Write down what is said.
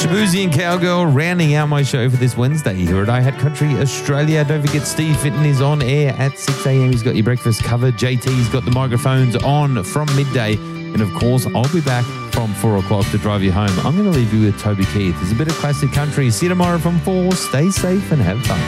Shabuzi and Cowgirl rounding out my show for this Wednesday here at iHat Country Australia. Don't forget Steve Fitton is on air at 6 a.m. He's got your breakfast covered. JT's got the microphones on from midday. And of course, I'll be back from 4 o'clock to drive you home. I'm going to leave you with Toby Keith. There's a bit of classic country. See you tomorrow from 4. Stay safe and have fun.